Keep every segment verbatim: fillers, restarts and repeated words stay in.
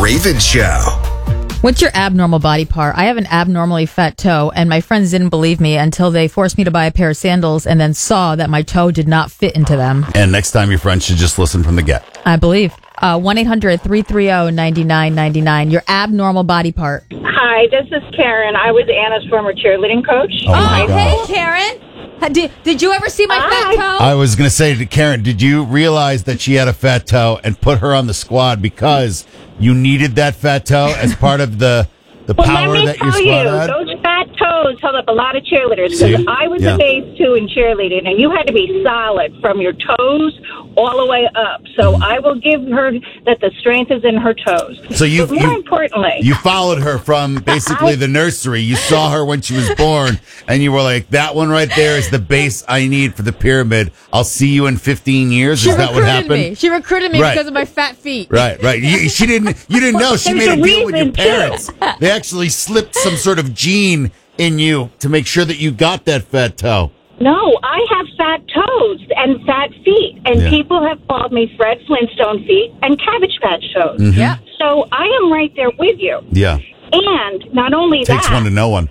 Raven Show. What's your abnormal body part? I have an abnormally fat toe, and my friends didn't believe me until they forced me to buy a pair of sandals and then saw that my toe did not fit into them. And next time your friends should just listen from the get. I believe. Uh, one eight hundred three three zero nine nine nine nine. Your abnormal body part. Hi, this is Karen. I was Anna's former cheerleading coach. Oh, my Oh, God. hey, Karen. Uh, Did, did you ever see my fat Hi. toe? I was going to say to Karen, did you realize that she had a fat toe and put her on the squad because you needed that fat toe as part of the, the Well, power let me that your tell squad you, had? those fat toes held up a lot of cheerleaders. See? Because I was Yeah. a base two in cheerleading, and you had to be solid from your toes all the way up. So Mm-hmm. I will give her that the strength is in her toes. So you- but more you- importantly, You followed her from basically I- the nursery. You saw her when she was born, and you were like, that one right there is the base I need for the pyramid. I'll see you in fifteen years. She Is that what recruited happened? me. She recruited me Right. because of my fat feet. Right, right. You, she didn't. You didn't know. She There's made a a deal with your reason, too. parents. They actually slipped some sort of gene in you to make sure that you got that fat toe. no, I have fat toes and fat feet, and Yeah. people have called me Fred Flintstone feet and Cabbage Patch toes. Mm-hmm. Yeah. So I am right there with you. Yeah, And not only takes that, one to know one.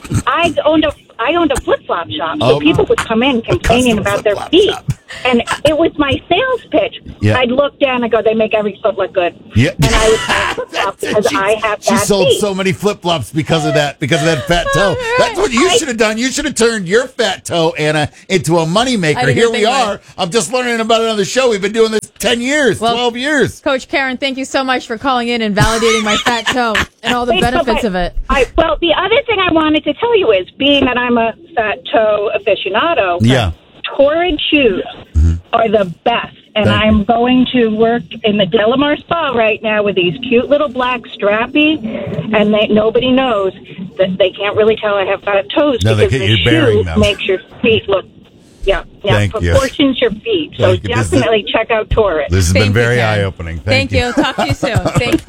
I owned a I owned a flip flop shop, so Oh. people would come in complaining custom about their flip-flop feet, shop. and it was my sales pitch. Yeah. I'd look down and go, "They make every foot look good," Yeah. and I would buy flip flops because She- I have She bad sold feet. so many flip flops because of that. Because of that fat toe. That's what you I- should have done. You should have turned your fat toe, Anna, into a money I maker. didn't Here even we think about are. it. I'm just learning about it on the show. We've been doing this ten years, Well- twelve years. Coach Karen, thank you so much for calling in and validating my fat toe and all the Wait, but benefits I- of it. I, well, the other thing I wanted to tell you is, being that I'm a fat toe aficionado, Yeah. Torrid shoes are the best. And Thank I'm going to work in the Delamar Spa right now with these cute little black strappy, and they, nobody knows that they can't really tell I have fat toes No, they because can't- the you're bearing shoe them. makes your feet look, yeah, yeah, Thank you. proportions your feet. So Thank you. This is- definitely check out Torrid. This has Thank been you, very Karen. eye opening. Thank you. Talk to you soon. Thank you.